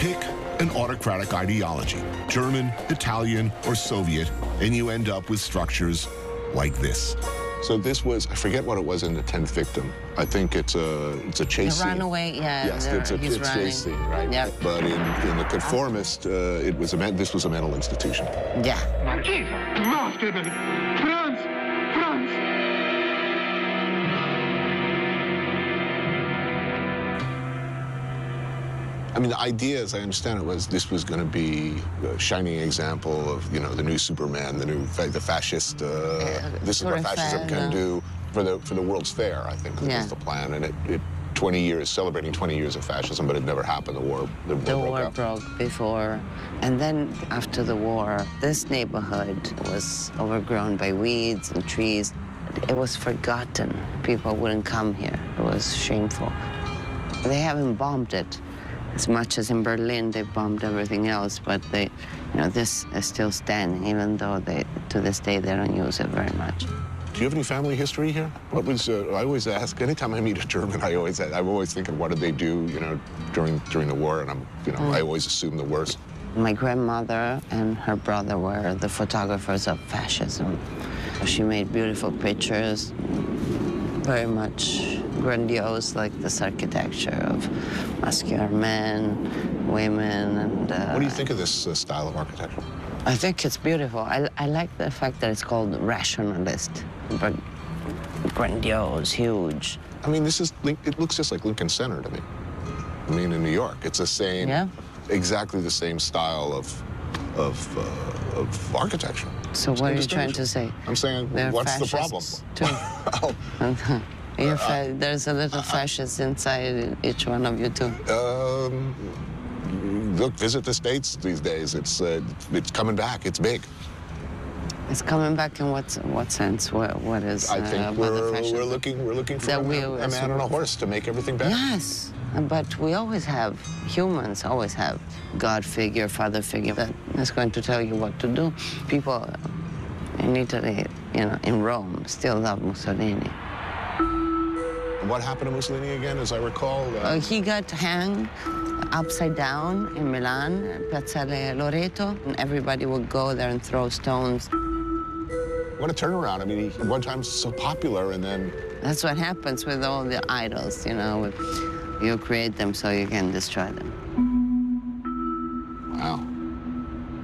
Pick an autocratic ideology, German, Italian, or Soviet, and you end up with structures like this. So this was, I forget what it was in the 10th victim. I think it's a chase scene. Runaway, yeah. Yes, it's a chase scene, right? Yep. But in the conformist, this was a mental institution. Yeah. Marquis, Maßgeblich, Franz, Franz. I mean, the idea, as I understand it, was this was going to be a shining example of, you know, the new Superman, the fascist. This is what fascism can do for the World's Fair. I think was the plan, and it 20 years celebrating 20 years of fascism, but it never happened. The war broke before, and then after the war, this neighborhood was overgrown by weeds and trees. It was forgotten. People wouldn't come here. It was shameful. They haven't bombed it as much as in Berlin. They bombed everything else, but this is still standing, even though to this day they don't use it very much. Do you have any family history here? What was I always ask anytime I meet a German? I'm always thinking, what did they do, during the war? And I always assume the worst. My grandmother and her brother were the photographers of fascism. She made beautiful pictures, very much grandiose, like this architecture of muscular men, women, and... What do you think of this style of architecture? I think it's beautiful. I like the fact that it's called rationalist, but grandiose, huge. I mean, it looks just like Lincoln Center to me. I mean, in New York, it's the same, exactly the same style of architecture. So what are you trying to say? I'm saying, what's the problem? There's a little fascist inside each one of you, too. Look, visit the States these days. It's coming back. It's big. It's coming back in what sense? What is? I think we're looking for a man on a horse to make everything better. Yes, but we always have, humans always have God figure, father figure that is going to tell you what to do. People in Italy, in Rome, still love Mussolini. What happened to Mussolini again, as I recall? He got hanged upside down in Milan, Piazzale Loreto, and everybody would go there and throw stones. What a turnaround. I mean, he one time so popular, and then... That's what happens with all the idols, you create them so you can destroy them.